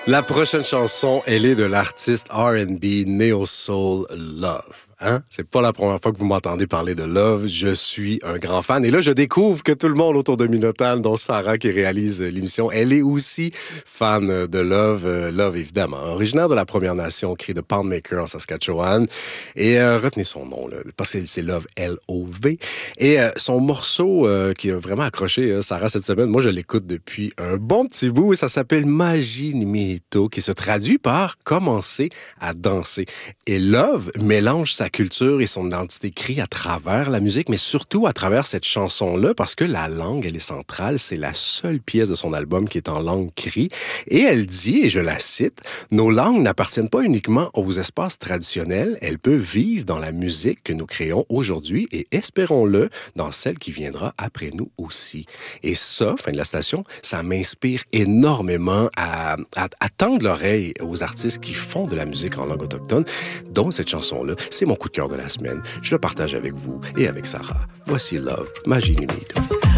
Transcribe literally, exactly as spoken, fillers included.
La prochaine chanson, elle est de l'artiste R and B Neo Soul Love. Hein? C'est pas la première fois que vous m'entendez parler de Love. Je suis un grand fan. Et là, je découvre que tout le monde autour de Minotan, dont Sarah qui réalise l'émission, elle est aussi fan de Love. Love, évidemment. Originaire de la Première Nation, créée de Poundmaker en Saskatchewan. Et euh, retenez son nom, là, parce que c'est Love, L O V. Et euh, son morceau euh, qui a vraiment accroché euh, Sarah cette semaine, moi, je l'écoute depuis un bon petit bout. Et ça s'appelle Magie Nimito, qui se traduit par commencer à danser. Et Love mélange sa culture et son identité crie à travers la musique, mais surtout à travers cette chanson-là, parce que la langue, elle est centrale. C'est la seule pièce de son album qui est en langue cri. Et elle dit, et je la cite, « Nos langues n'appartiennent pas uniquement aux espaces traditionnels, elles peuvent vivre dans la musique que nous créons aujourd'hui et espérons-le dans celle qui viendra après nous aussi. » Et ça, fin de la station, ça m'inspire énormément à, à, à tendre l'oreille aux artistes qui font de la musique en langue autochtone, dont cette chanson-là. C'est mon coup de cœur de la semaine. Je le partage avec vous et avec Sarah. Voici Love, Magie Nimito.